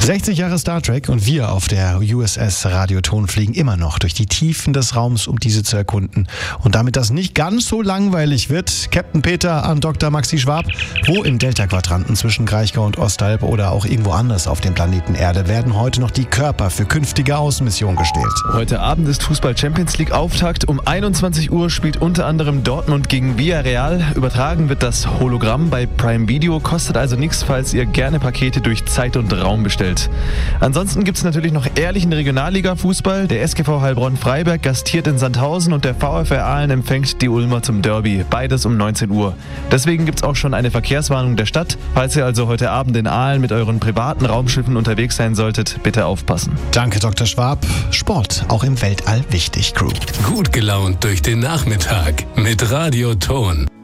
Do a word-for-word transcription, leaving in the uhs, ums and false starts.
sechzig Jahre Star Trek und wir auf der U S S Radioton fliegen immer noch durch die Tiefen des Raums, um diese zu erkunden. Und damit das nicht ganz so langweilig wird, Captain Peter an Doktor Maxi Schwab, wo im Delta-Quadranten zwischen Kraichgau und Ostalb oder auch irgendwo anders auf dem Planeten Erde werden heute noch die Körper für künftige Außenmissionen gestellt. Heute Abend ist Fußball-Champions-League-Auftakt. Um einundzwanzig Uhr spielt unter anderem Dortmund gegen Villarreal. Übertragen wird das Hologramm bei Prime Video, kostet also nichts, falls ihr gerne Pakete durch Zeit und Raum bestellt. Ansonsten gibt es natürlich noch ehrlichen Regionalliga-Fußball. Der S G V Heilbronn-Freiberg gastiert in Sandhausen und der VfR Aalen empfängt die Ulmer zum Derby. Beides um neunzehn Uhr. Deswegen gibt es auch schon eine Verkehrswarnung der Stadt. Falls ihr also heute Abend in Aalen mit euren privaten Raumschiffen unterwegs sein solltet, bitte aufpassen. Danke, Doktor Schwab. Sport, auch im Weltall wichtig, Crew. Gut gelaunt durch den Nachmittag mit Radioton.